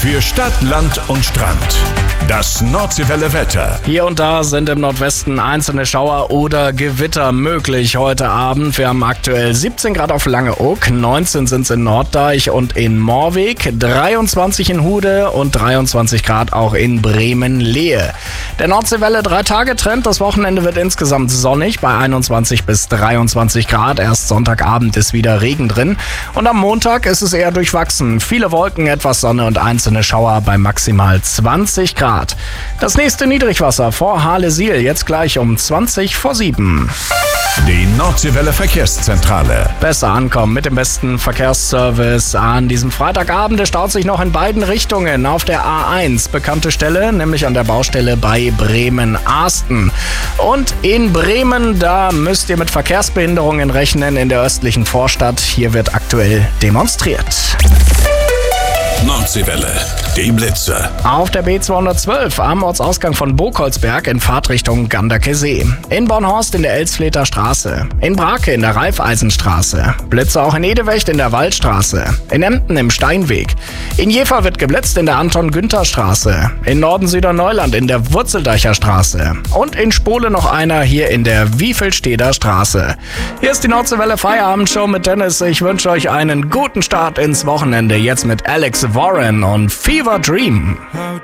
Für Stadt, Land und Strand. Das Nordseewelle Wetter. Hier und da sind im Nordwesten einzelne Schauer oder Gewitter möglich heute Abend. Wir haben aktuell 17 Grad auf Langeoog, 19 sind es in Norddeich und in Moorweg, 23 in Hude und 23 Grad auch in Bremen-Lehe. Der Nordseewelle 3-Tage-Trend, das Wochenende wird insgesamt sonnig bei 21 bis 23 Grad. Erst Sonntagabend ist wieder Regen drin und am Montag ist es eher durchwachsen. Viele Wolken, etwas Sonne und einzelne Schauer bei maximal 20 Grad. Das nächste Niedrigwasser vor Hahlesiel jetzt gleich um 20 vor 7. Die Nordseewelle Verkehrszentrale. Besser ankommen mit dem besten Verkehrsservice an diesem Freitagabend. Es staut sich noch in beiden Richtungen auf der A1. Bekannte Stelle, nämlich an der Baustelle bei Bremen-Arsten. Und in Bremen, da müsst ihr mit Verkehrsbehinderungen rechnen in der östlichen Vorstadt. Hier wird aktuell demonstriert. Nordseewelle, die Blitze. Auf der B212 am Ortsausgang von Burgholzberg in Fahrtrichtung Ganderkesee. In Bornhorst in der Elsfleter Straße. In Brake in der Raiffeisenstraße. Blitze auch in Edewecht in der Waldstraße. In Emden im Steinweg. In Jever wird geblitzt in der Anton-Günther-Straße. In Norden-Süderneuland in der Wurzeldeicher Straße. Und in Spole noch einer hier in der Wiefelsteder Straße. Hier ist die Nordseewelle Feierabendshow mit Dennis. Ich wünsche euch einen guten Start ins Wochenende. Jetzt mit Alex Warren und Fever Dream.